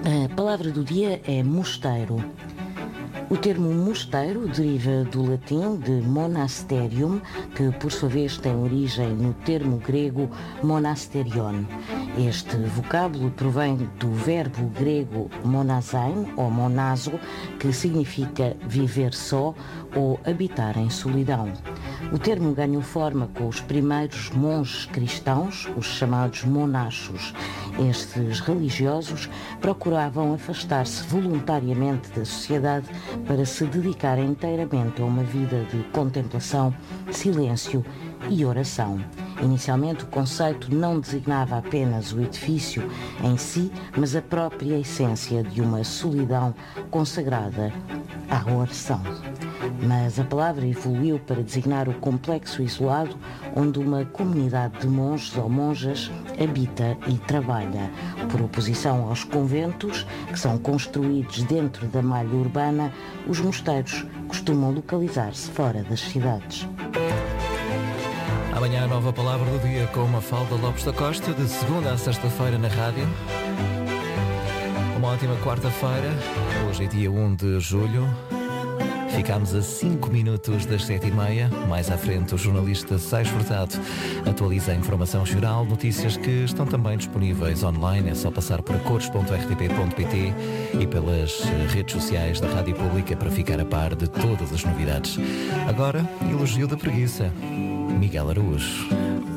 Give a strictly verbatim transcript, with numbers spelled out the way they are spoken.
A palavra do dia é mosteiro. O termo mosteiro deriva do latim de monasterium, que por sua vez tem origem no termo grego monasterion. Este vocábulo provém do verbo grego monazein ou monazo, que significa viver só ou habitar em solidão. O termo ganhou forma com os primeiros monges cristãos, os chamados monachos. Estes religiosos procuravam afastar-se voluntariamente da sociedade para se dedicar inteiramente a uma vida de contemplação, silêncio e oração. Inicialmente, o conceito não designava apenas o edifício em si, mas a própria essência de uma solidão consagrada à oração. Mas a palavra evoluiu para designar o complexo isolado onde uma comunidade de monges ou monjas habita e trabalha, por oposição aos conventos, que são construídos dentro da malha urbana. Os mosteiros costumam localizar-se fora das cidades. Amanhã a nova palavra do dia com Mafalda Lopes da Costa, de segunda a sexta-feira na rádio. Uma ótima quarta-feira, hoje é dia um de julho. Ficámos a cinco minutos das sete e meia. Mais à frente, o jornalista Sais Furtado atualiza a informação geral, notícias que estão também disponíveis online. É só passar por cores ponto r t p ponto p t e pelas redes sociais da Rádio Pública para ficar a par de todas as novidades. Agora, elogio da preguiça. Miguel Araújo.